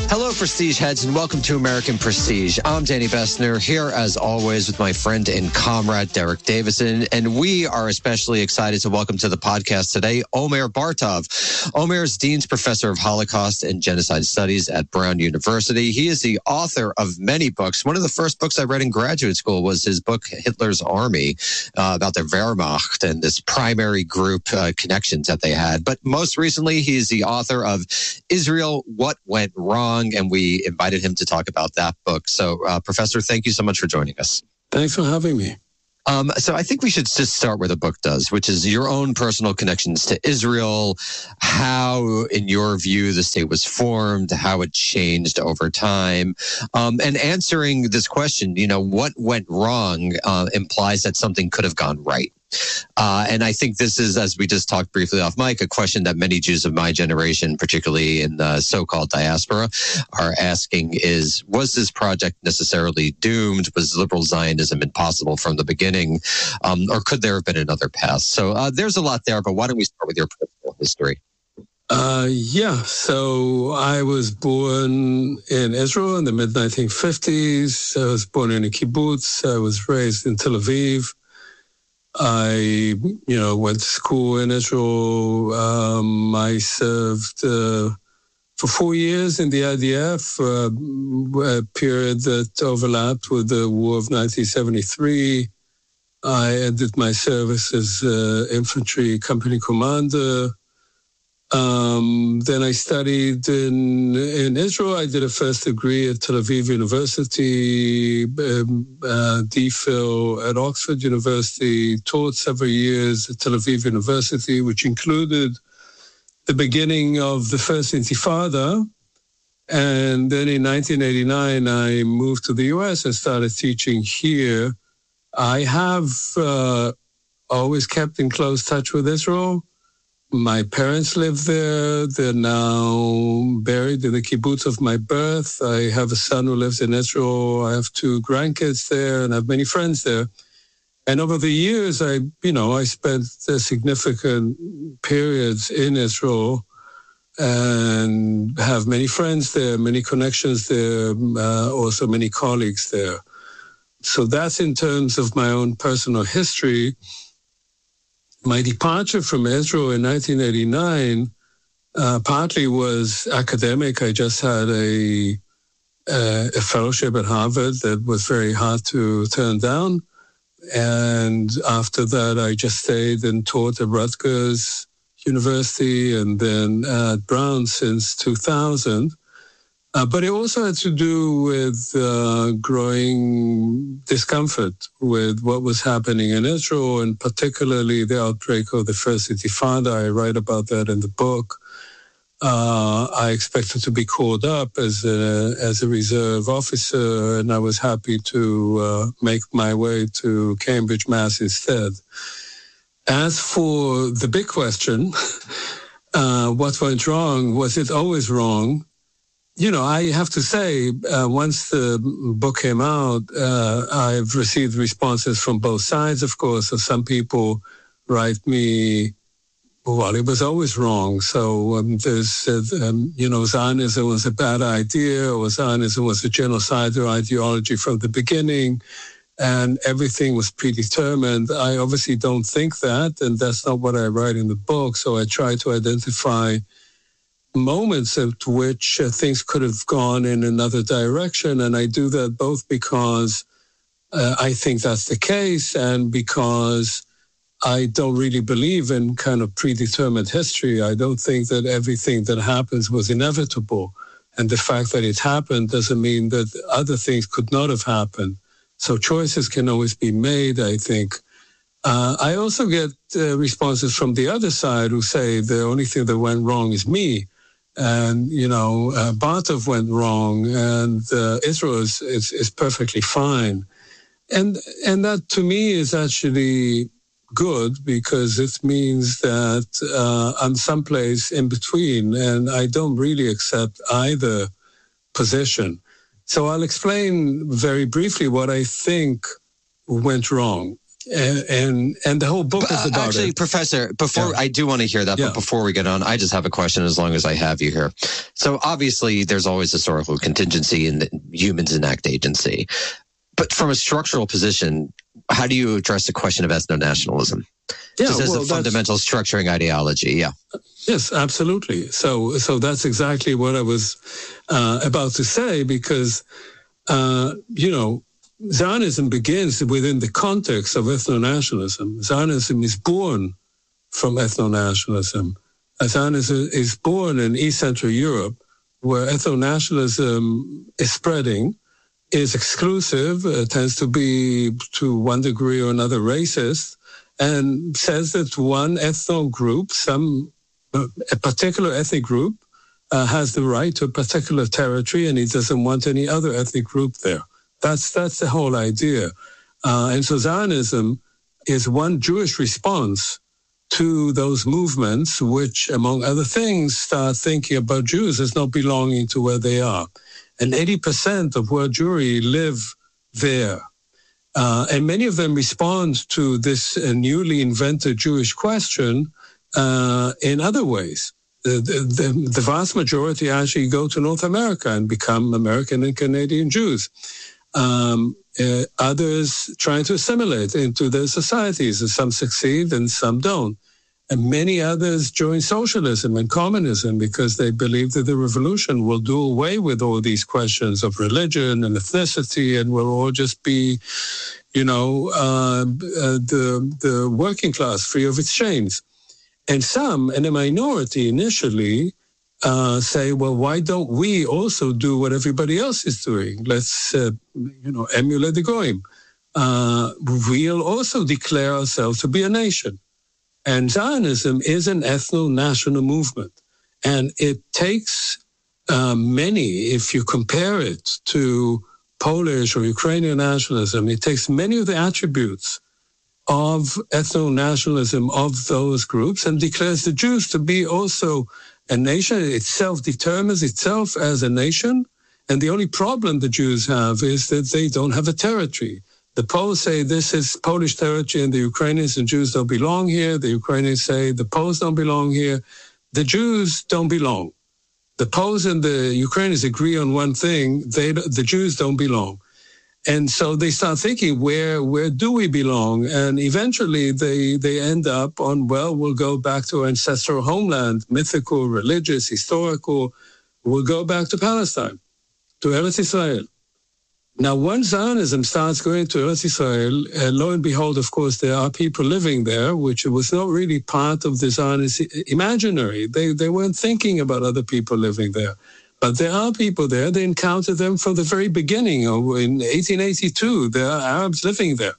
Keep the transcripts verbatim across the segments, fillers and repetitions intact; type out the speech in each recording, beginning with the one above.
Hello, Prestige heads, and welcome to American Prestige. I'm Danny Bessner, here as always with my friend and comrade, Derek Davison, and we are especially excited to welcome to the podcast today, Omer Bartov. Omer is Dean's Professor of Holocaust and Genocide Studies at Brown University. He is the author of many books. One of the first books I read in graduate school was his book, Hitler's Army, uh, about the Wehrmacht and this primary group uh, connections that they had. But most recently, he is the author of Israel, What Went Wrong, and we invited him to talk about that book. So, uh, Professor, thank you so much for joining us. Thanks for having me. Um, so I think we should just start where the book does, which is your own personal connections to Israel, how, in your view, the state was formed, how it changed over time. Um, and answering this question, you know, what went wrong uh, implies that something could have gone right. Uh, and I think this is, as we just talked briefly off mic, a question that many Jews of my generation, particularly in the so-called diaspora, are asking is, was this project necessarily doomed? Was liberal Zionism impossible from the beginning? Um, or could there have been another path? So uh, there's a lot there, but why don't we start with your personal history? Uh, yeah, so I was born in Israel in the mid nineteen fifties. I was born in a kibbutz. I was raised in Tel Aviv. I, you know, went to school in Israel. Um, I served uh, for four years in the I D F, uh, a period that overlapped with the War of nineteen seventy-three. I ended my service as uh, infantry company commander. Um, then I studied in in Israel. I did a first degree at Tel Aviv University, um, uh, DPhil at Oxford University, taught several years at Tel Aviv University, which included the beginning of the first Intifada. And then in nineteen eighty-nine, I moved to the U S and started teaching here. I have uh, always kept in close touch with Israel. My parents live there. They're now buried in the kibbutz of my birth. I have a son who lives in Israel. I have two grandkids there, and I have many friends there. And over the years, I, you know, I spent significant periods in Israel and have many friends there, many connections there, uh, also many colleagues there. So that's in terms of my own personal history. My departure from Israel in nineteen eighty-nine uh, partly was academic. I just had a, a a fellowship at Harvard that was very hard to turn down. And after that, I just stayed and taught at Rutgers University and then at Brown since two thousand. Uh, but it also had to do with uh, growing discomfort with what was happening in Israel, and particularly the outbreak of the First Intifada. I write about that in the book. Uh, I expected to be called up as a, as a reserve officer, and I was happy to uh, make my way to Cambridge, Mass instead. As for the big question, uh, what went wrong? Was it always wrong? You know, I have to say, uh, once the book came out, uh, I've received responses from both sides, of course. So some people write me, well, it was always wrong. So um, there's, uh, um, you know, Zionism was a bad idea, or Zionism was a genocidal ideology from the beginning, and everything was predetermined. I obviously don't think that, and that's not what I write in the book. So I try to identify moments at which uh, things could have gone in another direction. And I do that both because uh, I think that's the case and because I don't really believe in kind of predetermined history. I don't think that everything that happens was inevitable. And the fact that it happened doesn't mean that other things could not have happened. So choices can always be made, I think. Uh, I also get uh, responses from the other side who say the only thing that went wrong is me. And, you know, uh, Bartov went wrong, and uh, Israel is, is, is perfectly fine. And and that, to me, is actually good, because it means that uh, I'm someplace in between, and I don't really accept either position. So I'll explain very briefly what I think went wrong. and, and and the whole book but, is about actually, it. Professor, before Yeah. I do want to hear that, Yeah. but before we get on, I just have a question as long as I have you here. So obviously there's always historical contingency and humans enact agency. But from a structural position, how do you address the question of ethno-nationalism? Yeah, just as well, a that's- fundamental structuring ideology, yeah. Yes, absolutely. So, so that's exactly what I was uh, about to say, because uh, you know, Zionism begins within the context of ethno-nationalism. Zionism is born from ethno-nationalism. Uh, Zionism is born in East Central Europe, where ethno-nationalism is spreading, is exclusive, uh, tends to be to one degree or another racist, and says that one ethno group, some a particular ethnic group, uh, has the right to a particular territory, and he doesn't want any other ethnic group there. That's that's the whole idea. Uh, and so Zionism is one Jewish response to those movements, which, among other things, start thinking about Jews as not belonging to where they are. And eighty percent of world Jewry live there. Uh, and many of them respond to this uh, newly invented Jewish question uh, in other ways. The, the, the vast majority actually go to North America and become American and Canadian Jews. Um, uh, others try to assimilate into their societies, and some succeed and some don't. And many others join socialism and communism because they believe that the revolution will do away with all these questions of religion and ethnicity, and we'll all just be, you know, uh, uh, the the working class free of its chains. And some, and a minority initially, uh, say, well, why don't we also do what everybody else is doing? Let's, uh, you know, emulate the Goyim. Uh, we'll also declare ourselves to be a nation. And Zionism is an ethno-national movement. And it takes uh, many, if you compare it to Polish or Ukrainian nationalism, it takes many of the attributes of ethno-nationalism of those groups and declares the Jews to be also a nation. It self-determines itself as a nation. And the only problem the Jews have is that they don't have a territory. The Poles say this is Polish territory and the Ukrainians and Jews don't belong here. The Ukrainians say the Poles don't belong here. The Jews don't belong. The Poles and the Ukrainians agree on one thing. They, the Jews don't belong. And so they start thinking, where where do we belong? And eventually they, they end up on, well, we'll go back to our ancestral homeland, mythical, religious, historical. We'll go back to Palestine, to Eretz Israel. Now, once Zionism starts going to Eretz Israel, uh, lo and behold, of course, there are people living there, which was not really part of the Zionist imaginary. They, they weren't thinking about other people living there. But there are people there. They encountered them from the very beginning. In eighteen eighty-two, there are Arabs living there.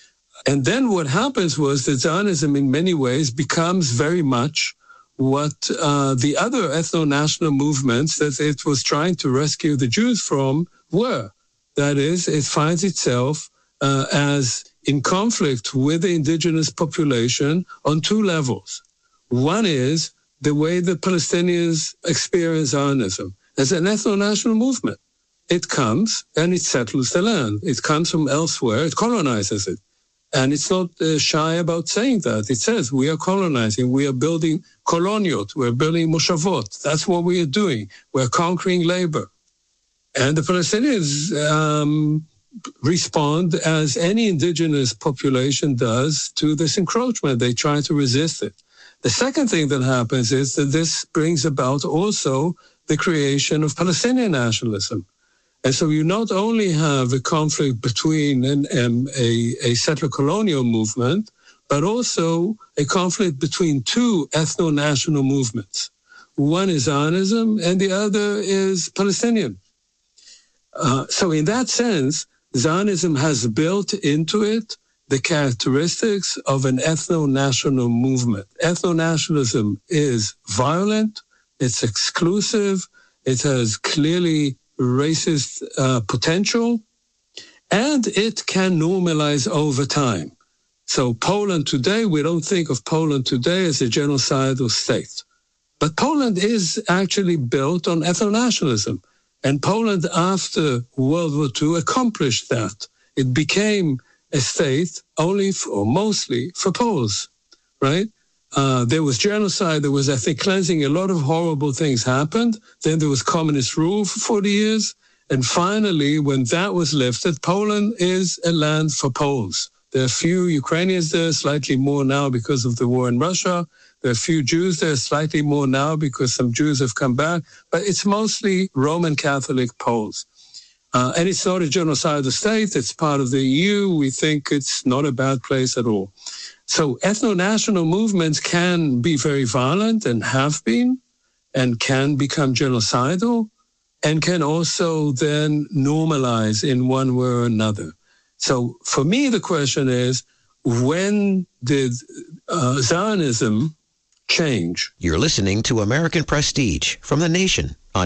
And then what happens was that Zionism in many ways becomes very much what uh, the other ethno-national movements that it was trying to rescue the Jews from were. That is, it finds itself uh, as in conflict with the indigenous population on two levels. One is the way the Palestinians experience Zionism as an ethno-national movement. It comes and it settles the land. It comes from elsewhere. It colonizes it. And it's not uh, shy about saying that. It says we are colonizing. We are building koloniot. We're building moshavot. That's what we are doing. We're conquering labor. And the Palestinians um, respond as any indigenous population does to this encroachment. They try to resist it. The second thing that happens is that this brings about also the creation of Palestinian nationalism. And so you not only have a conflict between an, um, a, a settler colonial movement, but also a conflict between two ethno-national movements. One is Zionism and the other is Palestinian. Uh, so in that sense, Zionism has built into it the characteristics of an ethno-national movement. Ethno-nationalism is violent, it's exclusive, it has clearly racist uh, potential, and it can normalize over time. So Poland today, we don't think of Poland today as a genocidal state. But Poland is actually built on ethno-nationalism. And Poland, after World War Two, accomplished that. It became a state only for, or mostly for Poles, right? Uh, there was genocide, there was ethnic cleansing, a lot of horrible things happened. Then there was communist rule for forty years. And finally, when that was lifted, Poland is a land for Poles. There are few Ukrainians there, slightly more now because of the war in Russia. There are few Jews there, slightly more now because some Jews have come back. But it's mostly Roman Catholic Poles. Uh, and it's not a genocidal state. It's part of the E U. We think it's not a bad place at all. So ethno-national movements can be very violent and have been and can become genocidal and can also then normalize in one way or another. So for me, the question is, when did uh, Zionism change? You're listening to American Prestige from The Nation on